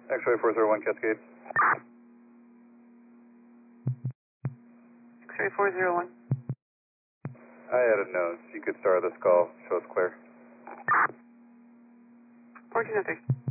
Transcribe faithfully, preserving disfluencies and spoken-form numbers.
X-ray four zero one Cascade. X-ray four zero one. I had a nose. You could start this call. Show us clear. fourteen oh three.